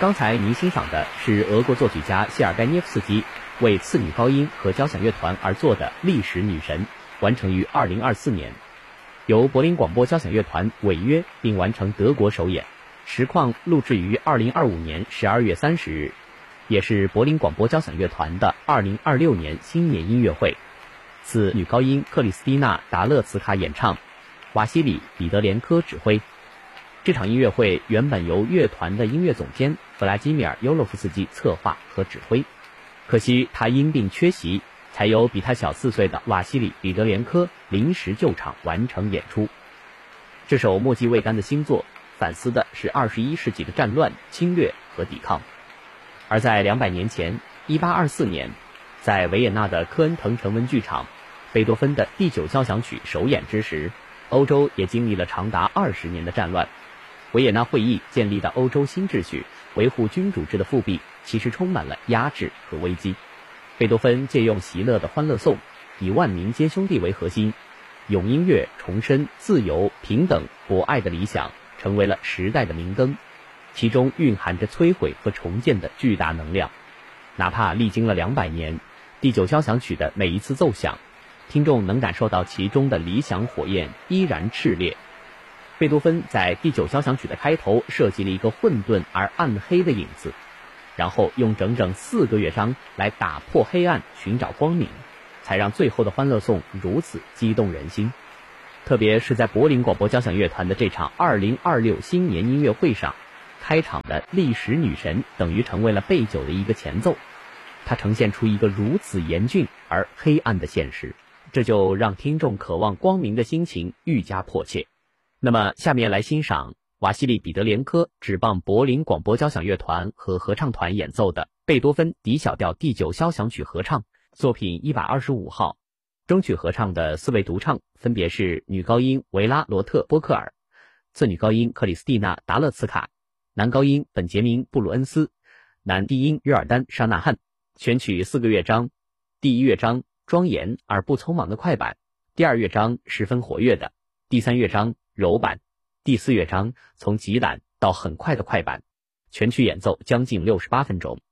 刚才您欣赏的是俄国作曲家谢尔盖涅夫斯基为次女高音和交响乐团而作的《历史女神》，完成于2024年，由柏林广播交响乐团违约并完成德国首演，实况录制于2025年12月30日，也是柏林广播交响乐团的2026年新年音乐会。次女高音克里斯蒂娜·达勒茨卡演唱，瓦西里·彼得连科指挥。这场音乐会原本由乐团的音乐总监弗拉基米尔·尤洛夫斯基策划和指挥，可惜他因病缺席，才由比他小4岁的瓦西里·彼得连科临时救场完成演出。这首墨迹未干的新作反思的是21世纪的战乱、侵略和抵抗。而在200年前1824年，在维也纳的科恩滕城门剧场，贝多芬的第9交响曲首演之时，欧洲也经历了长达20年的战乱。维也纳会议建立的欧洲新秩序，维护君主制的复辟，其实充满了压制和危机。贝多芬借用席勒的《欢乐颂》，以万民皆兄弟为核心，用音乐重申自由、平等、博爱的理想，成为了时代的明灯，其中蕴含着摧毁和重建的巨大能量。哪怕历经了200年，第9交响曲的每一次奏响，听众能感受到其中的理想火焰依然炽烈。贝多芬在第9交响曲的开头设计了一个混沌而暗黑的影子，然后用整整4个乐章来打破黑暗，寻找光明，才让最后的欢乐颂如此激动人心。特别是在柏林广播交响乐团的这场2026新年音乐会上，开场的历史女神等于成为了备酒的一个前奏，它呈现出一个如此严峻而黑暗的现实，这就让听众渴望光明的心情愈加迫切。那么下面来欣赏瓦西里·彼得连科指棒柏林广播交响乐团和合唱团演奏的贝多芬 D 小调第9交响曲合唱作品125号。中曲合唱的4位独唱分别是女高音维拉·罗特·波克尔、次女高音克里斯蒂娜·达勒茨卡、男高音本杰明·布鲁恩斯、男低音约尔丹·沙纳汉。全曲4个乐章，第1乐章庄严而不匆忙的快板，第2乐章十分活跃的，第3乐章柔板，第4乐章从极懒到很快的快板。全曲演奏将近68分钟。